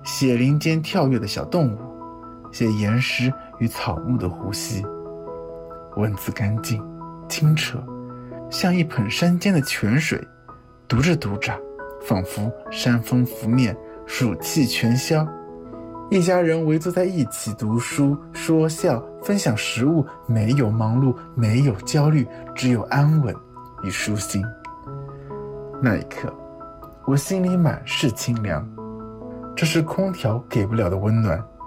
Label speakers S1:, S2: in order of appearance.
S1: 写林间跳跃的小动物，写岩石与草木的呼吸。文字干净清澈，像一捧山间的泉水，读着读着，仿佛山风拂面，暑气全消。一家人围坐在一起读书说笑，分享食物，没有忙碌，没有焦虑，只有安稳与舒心。那一刻，我心里满是清凉，这是空调给不了的温暖，